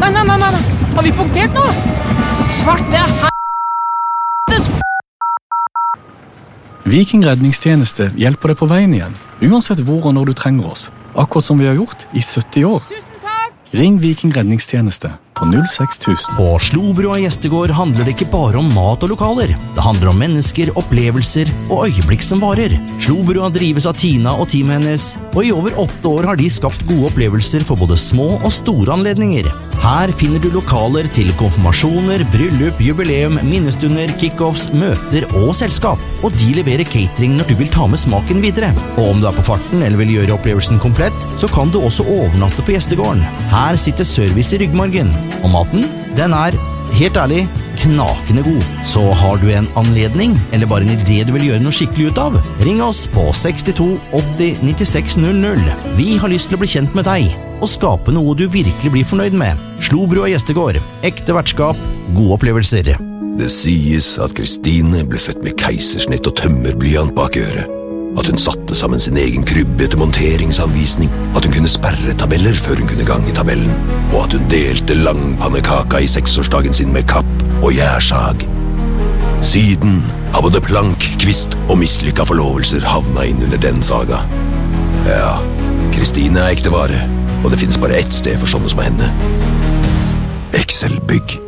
Nei. Har vi punktert nå? Svarte helvetes Viking redningstjeneste hjelper deg på veien igjen, uansett hvor og når du trenger oss. Akkurat som vi har gjort i 70 år. Tusen takk! Ring Viking redningstjeneste på 06000. På Slobrua gjestegård handler det ikke bare om mat og lokaler. Det handler om mennesker, opplevelser og øyeblikk som varer. Slobrua drives av Tina og teamet hennes, og i over 8 år har de skapt gode opplevelser for både små og store anledninger. Her finner du lokaler til konfirmasjoner, bryllup, jubileum, minnestunder, kickoffs, møter og selskap. Og de leverer catering når du vil ta med smaken videre. Og om du er på farten eller vil gjøre opplevelsen komplett, så kan du også overnatte på gjestegården. Her sitter service i ryggmargen. Og maten, den er, helt ærlig, knakende god. Så har du en anledning, eller bare en idé du vil gjøre noe skikkelig ut av, ring oss på 62 80 96 00. Vi har lyst til å bli kjent med deg, og skape noe du virkelig blir fornøyd med. Slobrua gjestegård, ekte vertskap, gode opplevelser. Det sies at Kristine ble født med keisersnitt og tømmerblyant bak øret. At hun satte sammen sin egen krybbe etter monteringsanvisning, at hun kunne sperre tabeller før hun kunne gange tabellen, og at hun delte langpannekaka i 6-årsdagen sin med kapp og gjærsag. Siden har både plank, kvist og mislykka forlovelser havna inn under den saga. Ja, Kristine er ekte vare, og det finnes bare ett sted for sånne som henne. Excel Bygg.